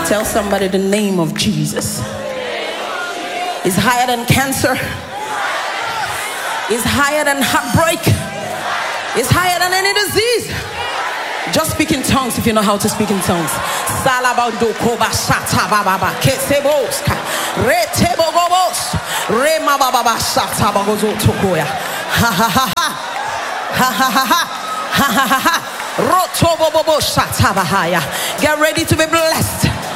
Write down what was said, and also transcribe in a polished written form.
Tell somebody the name of Jesus is higher than cancer, is higher than heartbreak, is higher than any disease. Just speak in tongues if you know how to speak in tongues. Salabando koba shata baba keseboska retebogobos rema baba shata bagozo tokoya ha ha ha ha ha ha ha ha ha ha rotobobo shata bahaya. Get ready to be blessed.